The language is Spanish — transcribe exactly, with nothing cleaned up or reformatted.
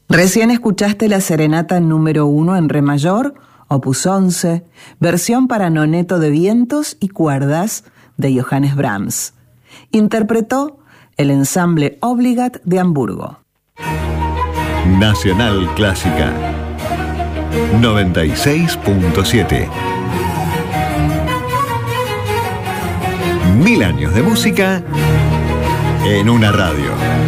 Recién escuchaste la serenata número uno en re mayor, opus once, versión para noneto de vientos y cuerdas de Johannes Brahms. Interpretó el ensamble Obligat de Hamburgo. Nacional Clásica noventa y seis punto siete. Mil años de música en una radio.